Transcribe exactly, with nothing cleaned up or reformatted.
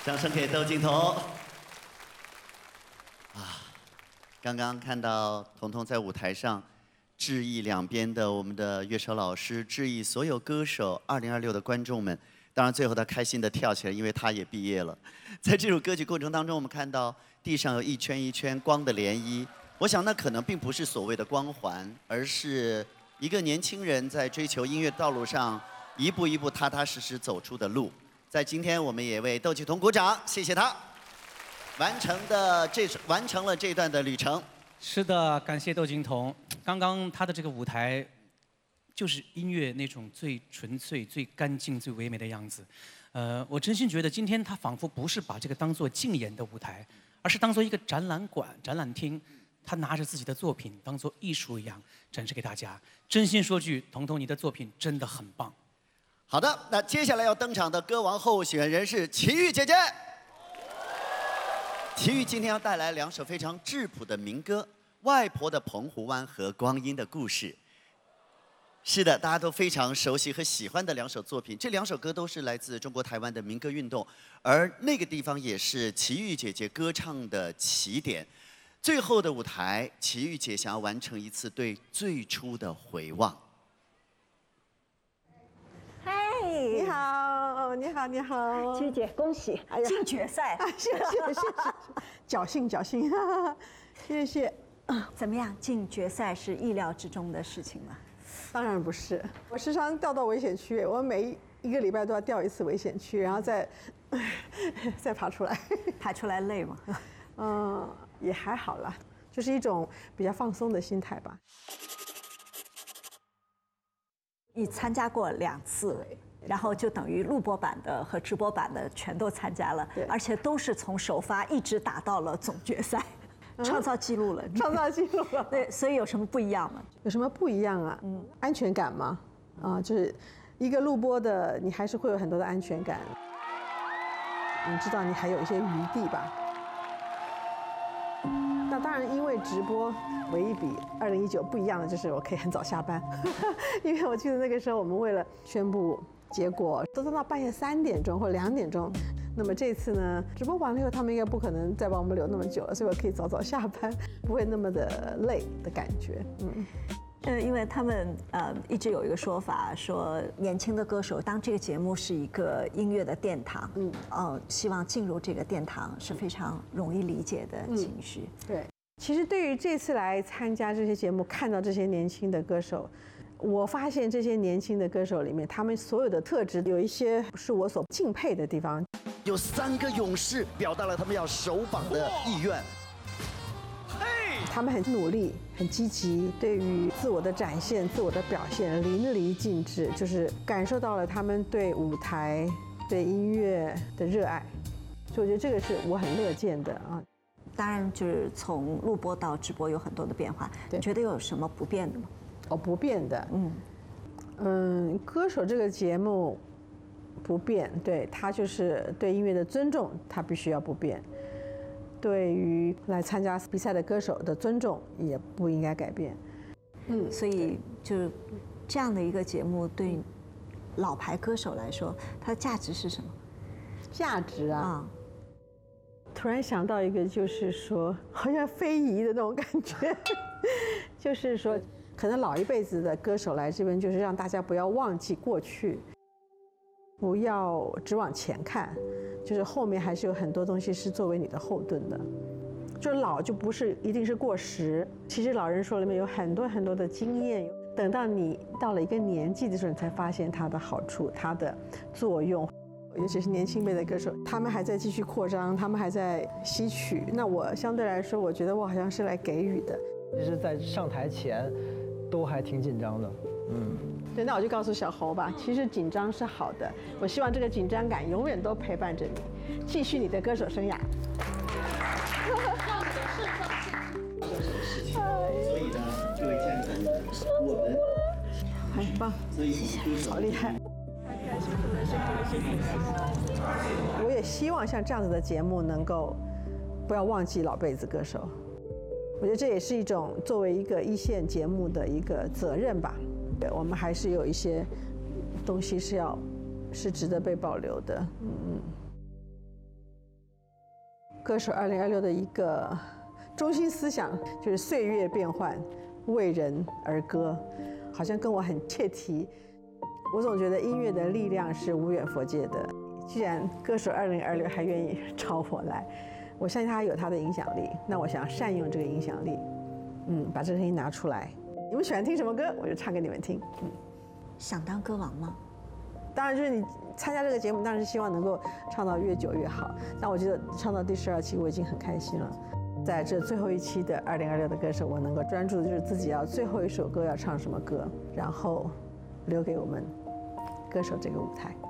掌声给窦靖童。啊，刚刚看到彤彤在舞台上致意两边的我们的乐手老师，致意所有歌手，二零二六的观众们。当然，最后他开心地跳起来，因为他也毕业了。在这首歌曲过程当中，我们看到地上有一圈一圈光的涟漪。我想，那可能并不是所谓的光环，而是一个年轻人在追求音乐道路上一步一步踏踏实实走出的路。在今天，我们也为窦靖童鼓掌，谢谢他完成的这完成了这段的旅程。 是的，感谢窦靖童。刚刚他的这个舞台，就是音乐那种最纯粹、最干净、最唯美的样子。呃，我真心觉得今天他仿佛不是把这个当做竞演的舞台，而是当做一个展览馆、展览厅。他拿着自己的作品当做艺术一样展示给大家。真心说句，彤彤，你的作品真的很棒。 好的，那接下来要登场的歌王候选人是齐豫姐姐。齐豫今天要带来两首非常质朴的民歌，《外婆的澎湖湾》和《光阴的故事》。是的，大家都非常熟悉和喜欢的两首作品。这两首歌都是来自中国台湾的民歌运动，而那个地方也是齐豫姐姐歌唱的起点。最后的舞台，齐豫姐想要完成一次对最初的回望。 嗨，你好，你好，你好， 齐豫姐，恭喜进决赛！ 谢谢谢谢，侥幸侥幸，谢谢。 怎么样？进决赛是意料之中的事情吗？ 当然不是，我时常掉到危险区，我每一个礼拜都要掉一次危险区，然后再再爬出来。 爬出来累吗？ 嗯，也还好啦，就是一种比较放松的心态吧。 你参加过两次，然后就等于录播版的和直播版的全都参加了，而且都是从首发一直打到了总决赛，创造纪录了， 创造纪录了。 对，所以有什么不一样吗？ 有什么不一样啊？嗯，安全感嘛，啊，就是一个录播的，你还是会有很多的安全感，你知道你还有一些余地吧。那当然，因为直播唯一比二零一九不一样的就是我可以很早下班，因为我记得那个时候我们为了宣布结果，都都到半夜三点钟或两点钟。那么这次呢，直播完了以后，他们应该不可能再把我们留那么久了，所以我可以早早下班，不会那么的累的感觉。嗯。 呃，因为他们呃一直有一个说法，说年轻的歌手当这个节目是一个音乐的殿堂，嗯，呃，希望进入这个殿堂是非常容易理解的情绪。 嗯、对，其实对于这次来参加这些节目，看到这些年轻的歌手，我发现这些年轻的歌手里面，他们所有的特质有一些是我所敬佩的地方。 有三个勇士表达了他们要首榜的意愿。 他们很努力，很积极，对于自我的展现、自我的表现淋漓尽致，就是感受到了他们对舞台、对音乐的热爱，所以我觉得这个是我很乐见的啊。 当然，就是从录播到直播有很多的变化，你觉得有什么不变的吗？ 哦，不变的，嗯嗯，歌手这个节目不变，对，它就是对音乐的尊重，它必须要不变。对于来参加比赛的歌手的尊重也不应该改变。 嗯，所以就是这样的一个节目，对老牌歌手来说，它的价值是什么？ 价值啊！ 嗯、 突然想到一个，就是说好像非遗的那种感觉，就是说，可能老一辈子的歌手来这边，就是让大家不要忘记过去，不要只往前看。就是后面还是有很多东西是作为你的后盾的，就老就不是一定是过时。其实老人说里面有很多很多的经验，等到你到了一个年纪的时候，你才发现它的好处、它的作用。尤其是年轻辈的歌手，他们还在继续扩张，他们还在吸取。那我相对来说，我觉得我好像是来给予的。 其实，在上台前，都还挺紧张的，嗯。 对，那我就告诉小侯吧，其实紧张是好的，我希望这个紧张感永远都陪伴着你，继续你的歌手生涯。 所以呢，各位战友，我们很棒，好厉害。我也希望像这样子的节目能够不要忘记老辈子歌手，我觉得这也是一种作为一个一线节目的一个责任吧。我们还是有一些东西是要是值得被保留的，嗯嗯。 歌手二零二六的一个中心思想，就是岁月变幻，为人而歌，好像跟我很切题。我总觉得音乐的力量是无远弗届的。既然歌手二零二六还愿意找我来，我相信他有他的影响力。那我想善用这个影响力，嗯，把这个声音拿出来。你们喜欢听什么歌，我就唱给你们听。嗯， 想当歌王吗？ 当然，就是你参加这个节目，当然是希望能够唱到越久越好。但我觉得唱到第十二期，我已经很开心了。在这最后一期的二零二六的歌手，我能够专注的就是自己要最后一首歌要唱什么歌，然后留给我们歌手这个舞台。